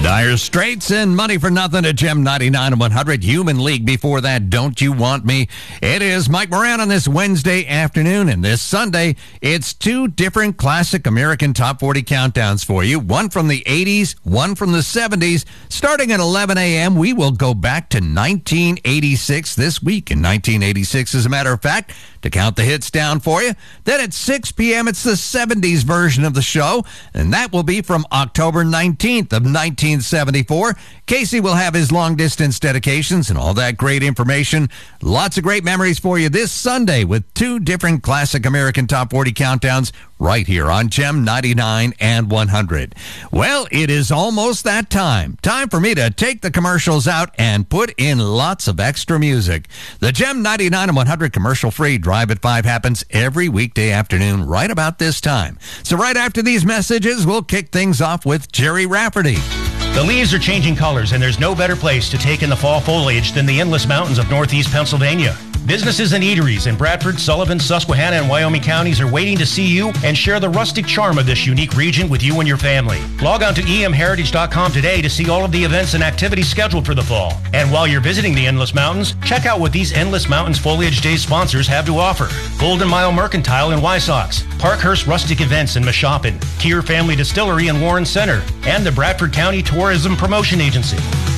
Dire Straits and Money for Nothing at Gem 99 and 100. Human League before that, Don't You Want Me? It is Mike Moran on this Wednesday afternoon, and this Sunday, it's two different classic American Top 40 countdowns for you. One from the 80s, one from the 70s. Starting at 11 a.m., we will go back to 1986 this week. In 1986, as a matter of fact, to count the hits down for you. Then at 6 p.m., it's the 70s version of the show, and that will be from October 19th of 1974. Casey will have his long-distance dedications and all that great information. Lots of great memories for you this Sunday with two different classic American Top 40 countdowns right here on Gem 99 and 100. Well, it is almost that time. Time for me to take the commercials out and put in lots of extra music. The Gem 99 and 100 commercial-free Drive at 5 happens every weekday afternoon right about this time. So right after these messages, we'll kick things off with Jerry Rafferty. The leaves are changing colors, and there's no better place to take in the fall foliage than the endless mountains of northeast Pennsylvania. Businesses and eateries in Bradford, Sullivan, Susquehanna, and Wyoming counties are waiting to see you and share the rustic charm of this unique region with you and your family. Log on to emheritage.com today to see all of the events and activities scheduled for the fall. And while you're visiting the Endless Mountains, check out what these Endless Mountains Foliage Day sponsors have to offer. Golden Mile Mercantile in Wysox, Parkhurst Rustic Events in Mashopin, Kier Family Distillery in Warren Center, and the Bradford County Tourism Promotion Agency.